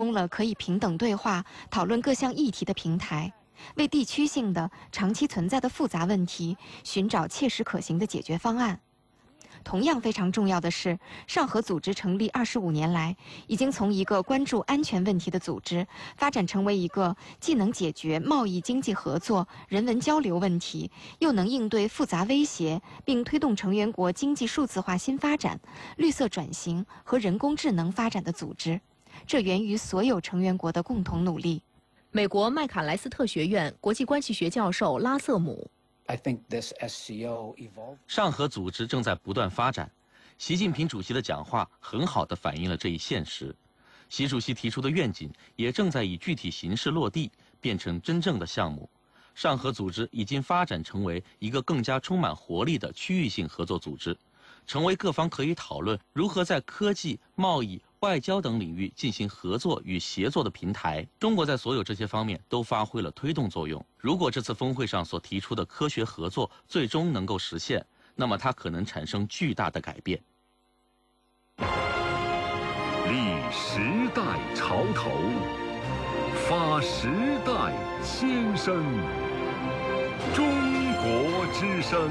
供了可以平等对话、讨论各项议题的平台，为地区性的、长期存在的复杂问题寻找切实可行的解决方案。同样非常重要的是，上合组织成立25年来，已经从一个关注安全问题的组织，发展成为一个既能解决贸易经济合作、人文交流问题，又能应对复杂威胁，并推动成员国经济数字化新发展、绿色转型和人工智能发展的组织。这源于所有成员国的共同努力。 美国麦卡莱斯特学院国际关系学教授拉瑟姆。 上合组织正在不断发展，习近平主席的讲话很好地反映了这一现实。习主席提出的愿景也正在以具体形式落地，变成真正的项目。上合组织已经发展成为一个更加充满活力的区域性合作组织，成为各方可以讨论如何在科技、贸易、外交等领域进行合作与协作的平台。中国在所有这些方面都发挥了推动作用。如果这次峰会上所提出的科学合作最终能够实现，那么它可能产生巨大的改变。 立时代潮头，发时代先声。中国之声。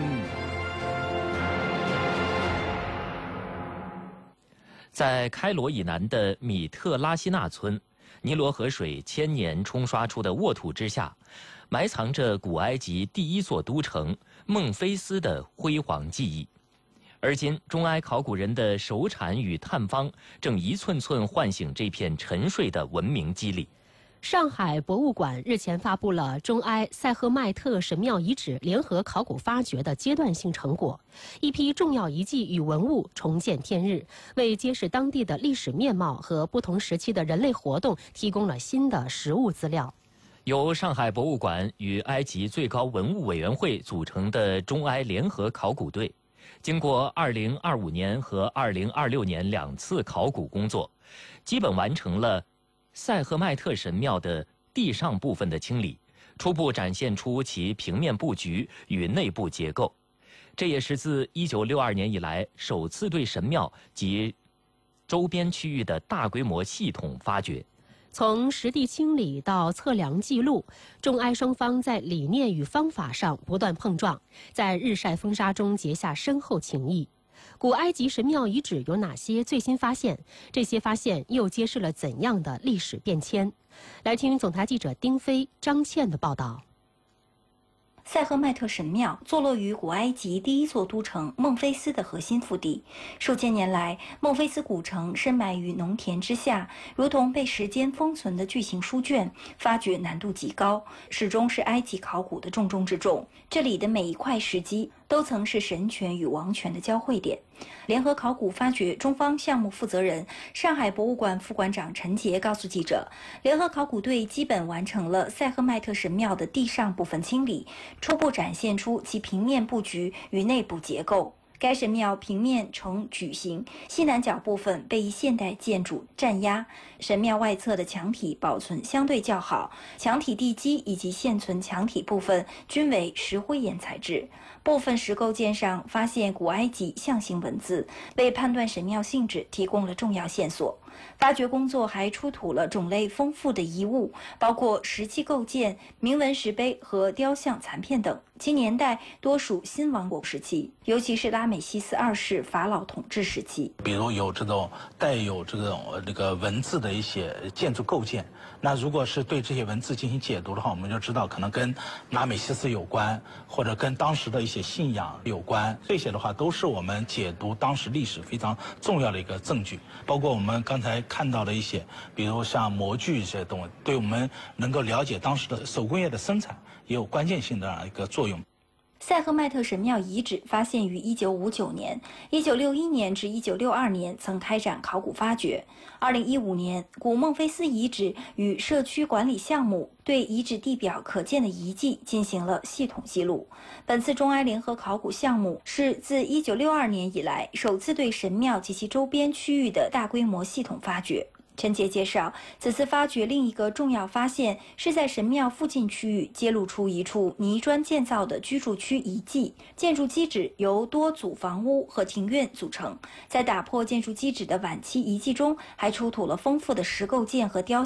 在开罗以南的米特拉西纳村，尼罗河水千年冲刷出的沃土之下，埋藏着古埃及第一座都城孟菲斯的辉煌记忆。而今，中埃考古人的手铲与探方正一寸寸唤醒这片沉睡的文明肌理。 上海博物馆日前发布了中埃塞赫迈特神庙遗址联合考古发掘的阶段性成果，一批重要遗迹与文物重见天日，为揭示当地的历史面貌和不同时期的人类活动提供了新的实物资料。 由上海博物馆与埃及最高文物委员会组成的中埃联合考古队，经过2025年和2026年2次考古工作，基本完成了塞赫迈特神庙的地上部分的清理，初步展现出其平面布局与内部结构。这也是自1962年以来首次对神庙及周边区域的大规模系统发掘。 从实地清理到测量记录，中埃双方在理念与方法上不断碰撞，在日晒风沙中结下深厚情谊。古埃及神庙遗址有哪些最新发现？这些发现又揭示了怎样的历史变迁？来听总台记者丁飞、张倩的报道。 塞赫迈特神庙坐落于古埃及第一座都城孟菲斯的核心腹地。数千年来，孟菲斯古城深埋于农田之下，如同被时间封存的巨型书卷，发掘难度极高，始终是埃及考古的重中之重。这里的每一块石基都曾是神权与王权的交汇点。联合考古发掘中方项目负责人、上海博物馆副馆长陈杰告诉记者，联合考古队基本完成了塞赫迈特神庙的地上部分清理，初步展现出其平面布局与内部结构。该神庙平面呈矩形，西南角部分被一现代建筑占压，神庙外侧的墙体保存相对较好，墙体地基以及现存墙体部分均为石灰岩材质。部分石构件上发现古埃及象形文字，为判断神庙性质提供了重要线索。发掘工作还出土了种类丰富的遗物，包括石器构件、铭文石碑和雕像残片等，其年代多属新王国时期，尤其是拉美西斯2世法老统治时期。 比如有这种带有这个文字的一些建筑构件，那如果是对这些文字进行解读的话，我们就知道可能跟拉美西斯有关，或者跟当时的一些信仰有关。这些的话都是我们解读当时历史非常重要的一个证据。包括我们刚才看到的一些，比如像模具这些东西，对我们能够了解当时的手工业的生产也有关键性的一个作用。 塞赫迈特神庙遗址发现于1959年，1961年至1962年曾开展考古发掘。2015年，古孟菲斯遗址与社区管理项目对遗址地表可见的遗迹进行了系统记录。本次中埃联合考古项目是自1962年以来首次对神庙及其周边区域的大规模系统发掘。陈杰介绍，此次发掘另一个重要发现是在神庙附近区域揭露出一处泥砖建造的居住区遗迹，建筑基址由多组房屋和庭院组成。在打破建筑基址的晚期遗迹中，还出土了丰富的石构件和雕